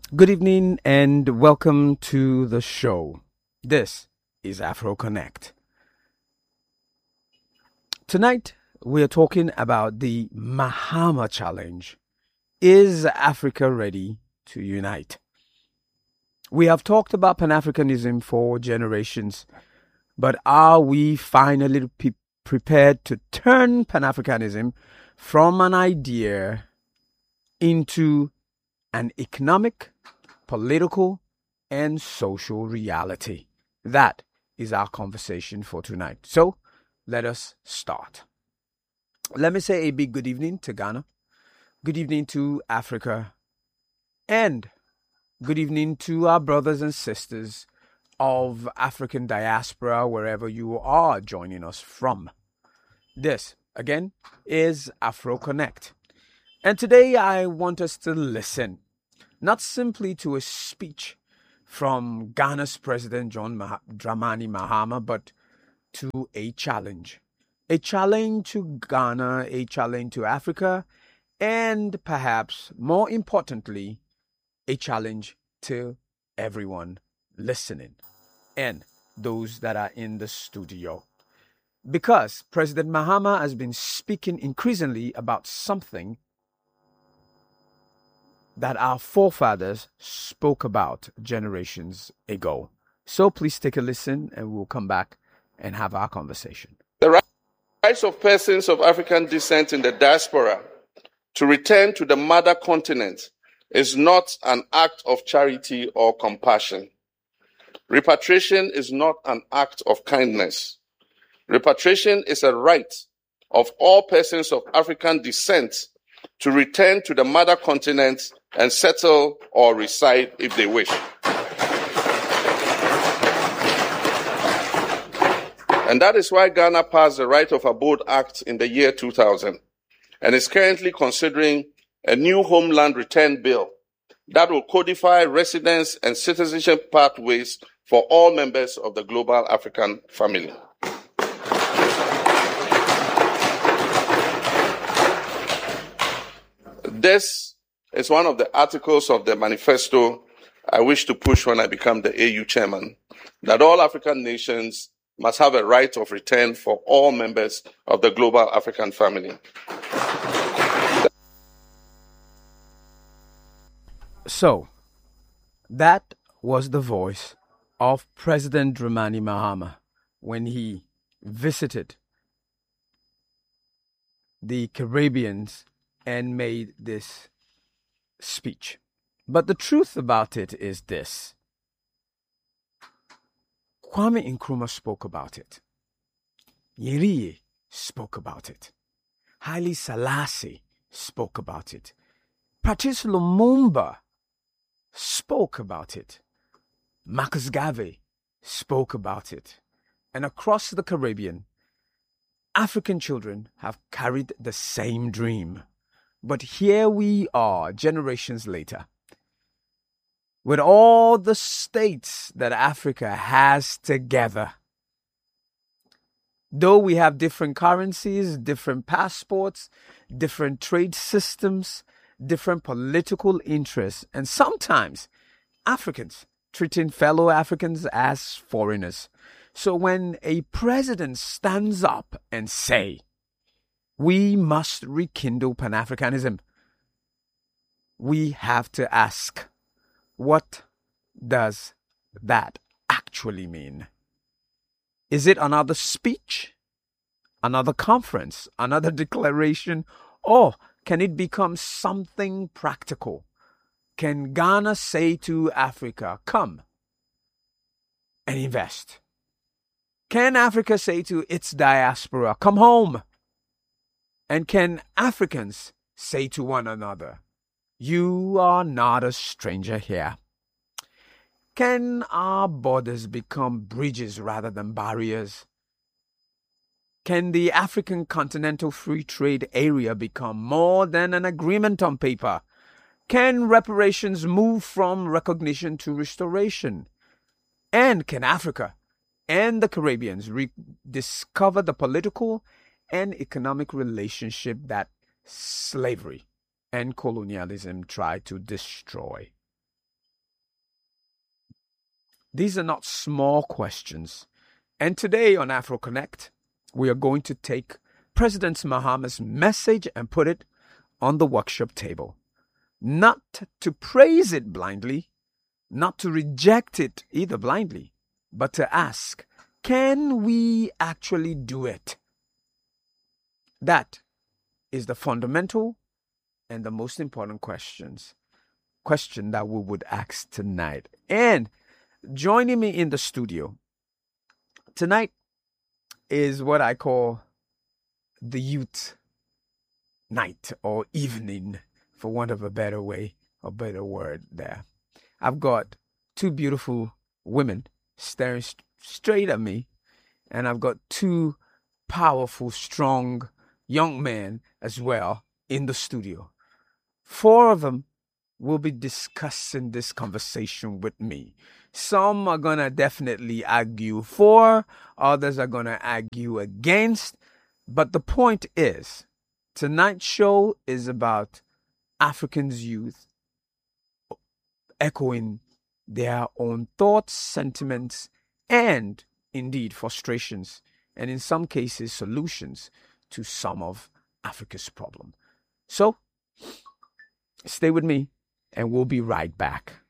Good evening and welcome to the show. This is Afro Connect. Tonight we are talking about the Mahama Challenge. Is Africa ready to unite? We have talked about Pan-Africanism for generations, but are we finally prepared to turn Pan-Africanism from an idea into an economic, political, and social reality? That is our conversation for tonight. So, let us start. Let me say a big good evening to Ghana, good evening to Africa, and good evening to our brothers and sisters of African diaspora, wherever you are joining us from. This, again, is Afro Connect. And today I want us to listen, not simply to a speech from Ghana's President John Dramani Mahama, but to a challenge. A challenge to Ghana, a challenge to Africa, and perhaps more importantly, a challenge to everyone listening and those that are in the studio. Because President Mahama has been speaking increasingly about something that our forefathers spoke about generations ago. So please take a listen and we'll come back and have our conversation. The rights of persons of African descent in the diaspora to return to the mother continent is not an act of charity or compassion. Repatriation is not an act of kindness. Repatriation is a right of all persons of African descent to return to the mother continent and settle or reside if they wish. And that is why Ghana passed the Right of Abode Act in the year 2000 and is currently considering a new homeland return bill that will codify residence and citizenship pathways for all members of the global African family. This is one of the articles of the manifesto I wish to push when I become the AU chairman, that all African nations must have a right of return for all members of the global African family. So, that was the voice of President Dramani Mahama when he visited the Caribbeans and made this speech. But the truth about it is this. Kwame Nkrumah spoke about it. Nyerere spoke about it. Haile Selassie spoke about it. Patrice Lumumba spoke about it. Marcus Garvey spoke about it. And across the Caribbean, African children have carried the same dream. But here we are, generations later, with all the states that Africa has together. Though we have different currencies, different passports, different trade systems, different political interests, and sometimes Africans treating fellow Africans as foreigners. So when a president stands up and say, we must rekindle Pan-Africanism, we have to ask, what does that actually mean? Is it another speech, another conference, another declaration, or can it become something practical? Can Ghana say to Africa, come and invest? Can Africa say to its diaspora, come home? And can Africans say to one another, you are not a stranger here? Can our borders become bridges rather than barriers? Can the African Continental Free Trade Area become more than an agreement on paper? Can reparations move from recognition to restoration? And can Africa and the Caribbeans rediscover the political and economic relationship that slavery and colonialism tried to destroy? These are not small questions. And today on Afro Connect, we are going to take President Mahama's message and put it on the workshop table. Not to praise it blindly, not to reject it either blindly, but to ask, can we actually do it? That is the fundamental and the most important question that we would ask tonight. And joining me in the studio tonight is what I call the youth night or evening, for want of a better word there. I've got two beautiful women staring straight at me, and I've got two powerful, strong young men as well in the studio. Four of them will be discussing this conversation with me. Some are going to definitely argue for, others are going to argue against. But the point is, tonight's show is about Africans' youth echoing their own thoughts, sentiments, and indeed frustrations, and in some cases solutions to some of Africa's problems. So, stay with me and we'll be right back.